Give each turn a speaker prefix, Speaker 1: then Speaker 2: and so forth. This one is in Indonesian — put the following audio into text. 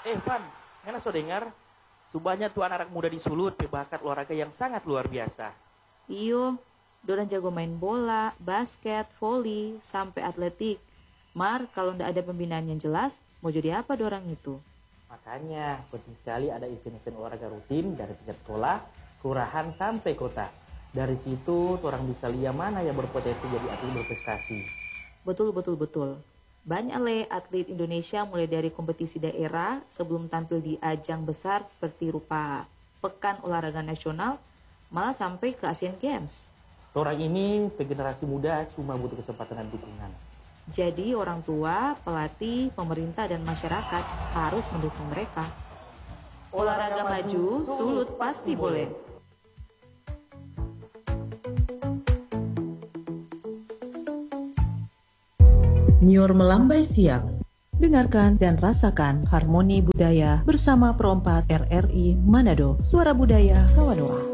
Speaker 1: Van, ngana so dengar? Subahnya tuh anak muda di Sulut berbakat olahraga yang sangat luar biasa.
Speaker 2: Iyo, dorang jago main bola, basket, voli, sampai atletik. Mar, kalau ndak ada pembinaan yang jelas, mau jadi apa dorang itu?
Speaker 1: Makanya penting sekali ada event-event olahraga rutin dari tingkat sekolah, kelurahan sampai kota. Dari situ orang bisa lihat mana yang berpotensi jadi atlet berprestasi.
Speaker 2: Betul, betul, betul. Banyak atlet Indonesia mulai dari kompetisi daerah sebelum tampil di ajang besar seperti rupa Pekan Olahraga Nasional, malah sampai ke Asian Games.
Speaker 1: Orang ini generasi muda cuma butuh kesempatan dan dukungan.
Speaker 2: Jadi orang tua, pelatih, pemerintah, dan masyarakat harus mendukung mereka. Olahraga maju, Sulut pasti boleh.
Speaker 3: Nyor melambai siang. Dengarkan dan rasakan harmoni budaya bersama Perompak RRI Manado, Suara Budaya Kawadoa.